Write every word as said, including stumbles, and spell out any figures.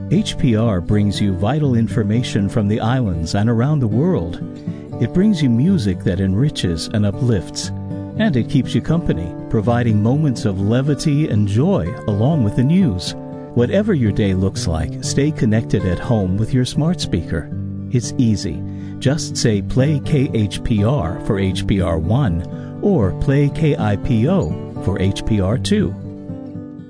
H P R brings you vital information from the islands and around the world. It brings you music that enriches and uplifts, and it keeps you company, providing moments of levity and joy along with the news. Whatever your day looks like, stay connected at home with your smart speaker. It's easy. Just say play K H P R for H P R one or play K I P O for H P R two.